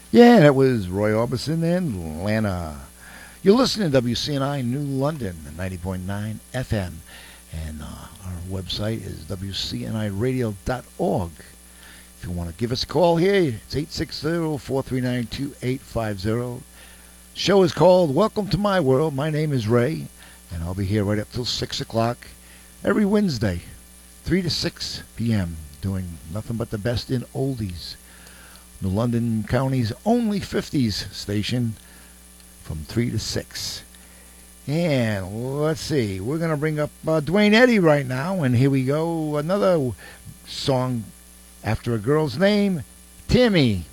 Yeah, that was Roy Orbison and Lana. You're listening to WCNI New London, 90.9 FM. And our website is WCNIradio.org. If you want to give us a call here, it's 860-439-2850. Show is called Welcome to My World. My name is Ray, and I'll be here right up till 6 o'clock every Wednesday, 3 to 6 p.m., doing nothing but the best in oldies. The London County's only 50s station from 3 to 6. And let's see, we're going to bring up Dwayne Eddy right now, and here we go, another song after a girl's name, Tammy.